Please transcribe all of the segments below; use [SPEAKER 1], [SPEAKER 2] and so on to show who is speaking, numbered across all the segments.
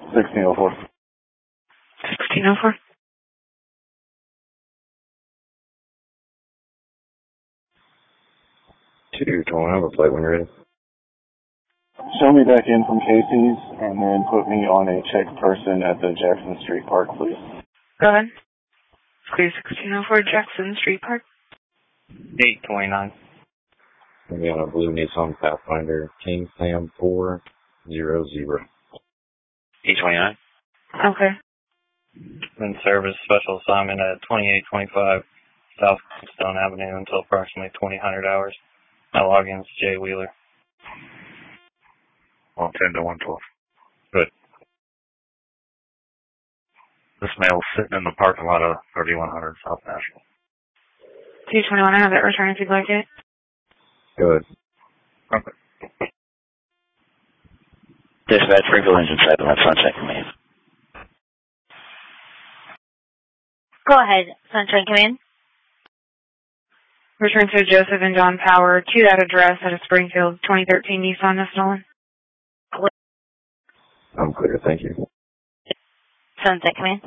[SPEAKER 1] 1604.
[SPEAKER 2] 1604.
[SPEAKER 3] Don't have a flight when you're ready.
[SPEAKER 1] Show me back in from Casey's and then put me on a checked person at the Jackson Street Park, please.
[SPEAKER 2] Go ahead. Clear 1604 Jackson Street Park.
[SPEAKER 4] 829.
[SPEAKER 3] Maybe on a blue Nissan Pathfinder, King Sam 400.
[SPEAKER 4] 829.
[SPEAKER 2] Okay.
[SPEAKER 4] In service, special assignment at 2825 South Stone Avenue until approximately 2000 hours. My login's Jay Wheeler.
[SPEAKER 5] 110 to 112. Good. This male's sitting in the parking lot of 3100 South National.
[SPEAKER 2] 221, I have it returned if you'd like it.
[SPEAKER 3] Good.
[SPEAKER 5] Okay.
[SPEAKER 6] Dispatch, Springfield Engine 7, that's Sunshine Command.
[SPEAKER 7] Go ahead, Sunshine Command.
[SPEAKER 2] Return to Joseph and John Power to that address at a Springfield 2013 Nissan that's stolen.
[SPEAKER 3] I'm clear, thank you.
[SPEAKER 7] Sunset Command.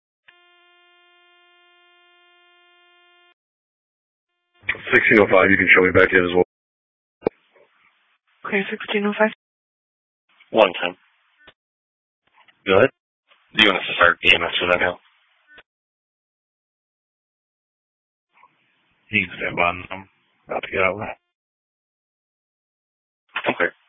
[SPEAKER 5] $16.05, you can show me back in as well.
[SPEAKER 2] Clear 1605.
[SPEAKER 4] 110.
[SPEAKER 5] Go ahead.
[SPEAKER 4] Do you want us to start EMS for that now?
[SPEAKER 5] You can stand by. I'm about to get out.
[SPEAKER 4] Okay.